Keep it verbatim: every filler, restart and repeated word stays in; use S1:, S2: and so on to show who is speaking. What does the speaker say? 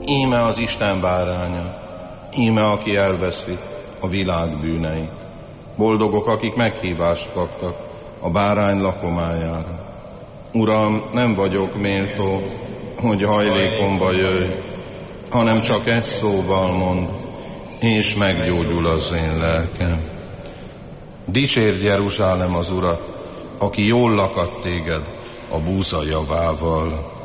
S1: íme az Isten báránya, íme, aki elveszi a világ bűneit. Boldogok, akik meghívást kaptak a bárány lakomájára. Uram, nem vagyok méltó, hogy hajlékomba jöjj, hanem csak egy szóval mond, és meggyógyul az én lelkem. Dicsérd Jeruzsálem az Urat, aki jól lakat téged a búza javával.